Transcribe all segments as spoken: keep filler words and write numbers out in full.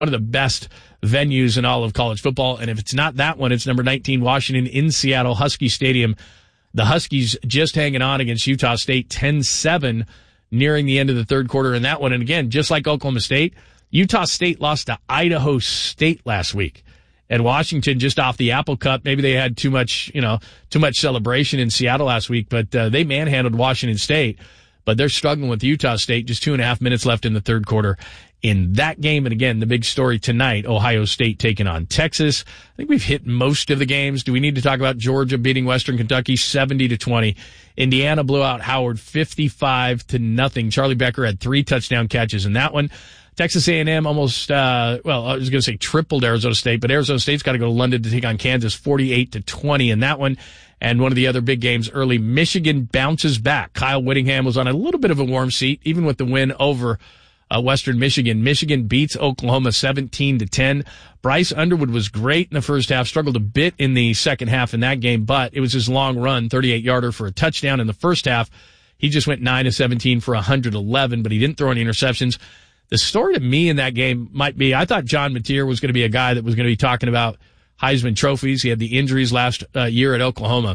one of the best venues in all of college football. And if it's not that one, it's number nineteen Washington in Seattle, Husky Stadium. The Huskies just hanging on against Utah State ten seven nearing the end of the third quarter in that one. And again, just like Oklahoma State, Utah State lost to Idaho State last week. And Washington just off the Apple Cup. Maybe they had too much, you know, too much celebration in Seattle last week, but uh, they manhandled Washington State. But they're struggling with Utah State. Just two and a half minutes left in the third quarter in that game. And again, the big story tonight, Ohio State taking on Texas. I think we've hit most of the games. Do we need to talk about Georgia beating Western Kentucky seventy to twenty? Indiana blew out Howard fifty-five to nothing. Charlie Becker had three touchdown catches in that one. Texas A and M almost, uh, well, I was going to say tripled Arizona State, but Arizona State's got to go to London to take on Kansas forty-eight to twenty in that one. And one of the other big games early, Michigan bounces back. Kyle Whittingham was on a little bit of a warm seat, even with the win over uh, Western Michigan. Michigan beats Oklahoma seventeen to ten. Bryce Underwood was great in the first half, struggled a bit in the second half in that game, but it was his long run, thirty-eight yarder for a touchdown in the first half. He just went nine to seventeen for one hundred eleven, but he didn't throw any interceptions. The story to me in that game might be, I thought John Mateer was going to be a guy that was going to be talking about Heisman trophies. He had the injuries last uh, year at Oklahoma.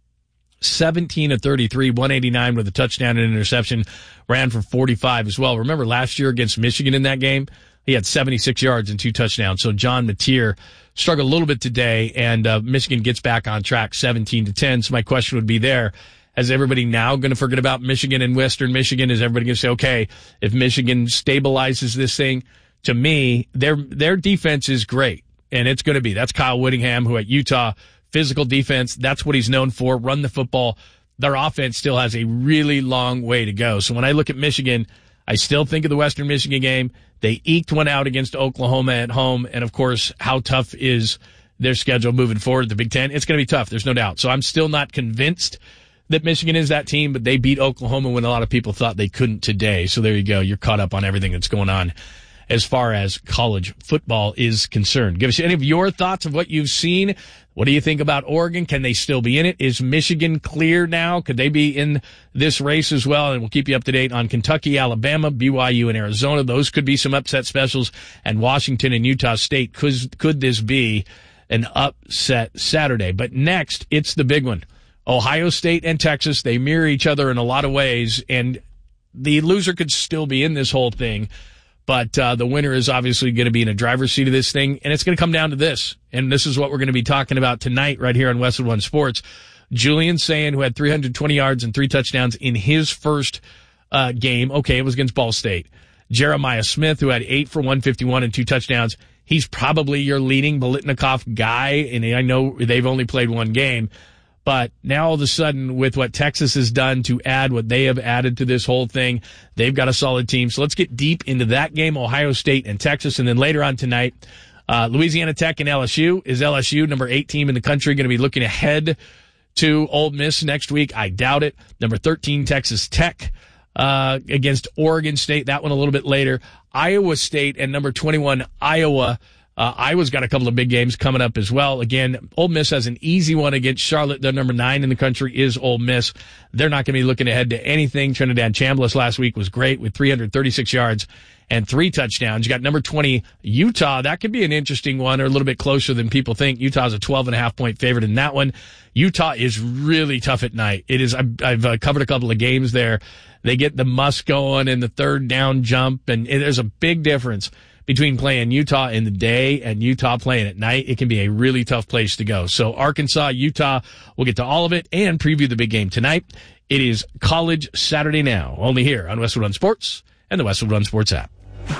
seventeen of thirty-three, one eighty-nine with a touchdown and an interception, ran for forty-five as well. Remember last year against Michigan in that game, he had seventy-six yards and two touchdowns. So John Mateer struggled a little bit today, and uh, Michigan gets back on track seventeen to ten. So my question would be there, is everybody now going to forget about Michigan and Western Michigan? Is everybody going to say, okay, if Michigan stabilizes this thing? To me, their their defense is great, and it's going to be. That's Kyle Whittingham, who at Utah, physical defense, that's what he's known for, run the football. Their offense still has a really long way to go. So when I look at Michigan, I still think of the Western Michigan game. They eked one out against Oklahoma at home, and of course, how tough is their schedule moving forward at the Big Ten? It's going to be tough, there's no doubt. So I'm still not convinced that Michigan is that team, but they beat Oklahoma when a lot of people thought they couldn't today. So there you go. You're caught up on everything that's going on as far as college football is concerned. Give us any of your thoughts of what you've seen. What do you think about Oregon? Can they still be in it? Is Michigan clear now? Could they be in this race as well? And we'll keep you up to date on Kentucky, Alabama, B Y U, and Arizona. Those could be some upset specials. And Washington and Utah State. Could, could this be an upset Saturday? But next, it's the big one. Ohio State and Texas, they mirror each other in a lot of ways, and the loser could still be in this whole thing, but uh, the winner is obviously going to be in a driver's seat of this thing, and it's going to come down to this, and this is what we're going to be talking about tonight right here on Westwood One Sports. Julian Sayin, who had three hundred twenty yards and three touchdowns in his first uh, game. Okay, it was against Ball State. Jeremiah Smith, who had eight for one fifty-one and two touchdowns. He's probably your leading Biletnikoff guy, and I know they've only played one game. But now all of a sudden, with what Texas has done to add what they have added to this whole thing, they've got a solid team. So let's get deep into that game, Ohio State and Texas. And then later on tonight, uh, Louisiana Tech and L S U. Is L S U, number eight team in the country, going to be looking ahead to Ole Miss next week? I doubt it. Number thirteen, Texas Tech uh, against Oregon State. That one a little bit later. Iowa State and number twenty-one, Iowa. Uh, Iowa's got a couple of big games coming up as well. Again, Ole Miss has an easy one against Charlotte. Their number nine in the country is Ole Miss. They're not going to be looking ahead to anything. Trinidad Chambliss last week was great with three hundred thirty-six yards and three touchdowns. You got number twenty, Utah. That could be an interesting one, or a little bit closer than people think. Utah's a twelve and a half point favorite in that one. Utah is really tough at night. It is. I've, I've uh, covered a couple of games there. They get the muss going and the third down jump, and it, there's a big difference between playing Utah in the day and Utah playing at night. It can be a really tough place to go. So Arkansas, Utah, we'll get to all of it and preview the big game tonight. It is College Saturday Now, only here on Westwood One Sports and the Westwood One Sports app.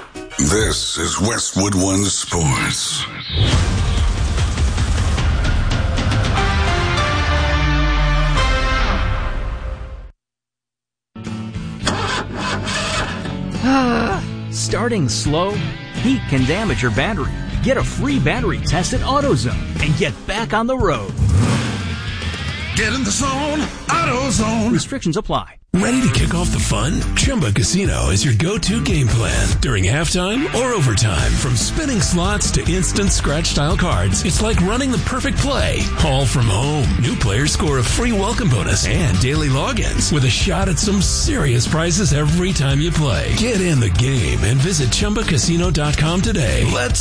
This is Westwood One Sports. Starting slow? Heat can damage your battery. Get a free battery test at AutoZone and get back on the road. Get in the zone, AutoZone. Restrictions apply. Ready to kick off the fun? Chumba Casino is your go-to game plan during halftime or overtime. From spinning slots to instant scratch-style cards, it's like running the perfect play, all from home. New players score a free welcome bonus and daily logins with a shot at some serious prizes every time you play. Get in the game and visit Chumba Casino dot com today. Let's